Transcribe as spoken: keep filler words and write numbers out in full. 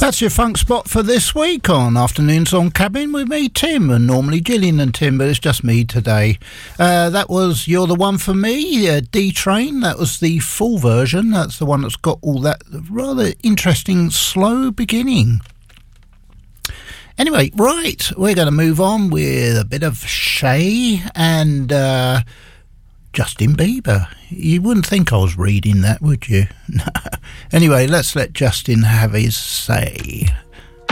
That's your funk spot for this week on Afternoons on Cabin with me, Tim, and normally Gillian and Tim, but it's just me today. Uh, that was You're the One for Me, uh, D-Train. That was the full version. That's the one that's got all that rather interesting slow beginning. Anyway, right, we're going to move on with a bit of Shay and uh, Justin Bieber. You wouldn't think I was reading that, would you? No. Anyway, let's let Justin have his say.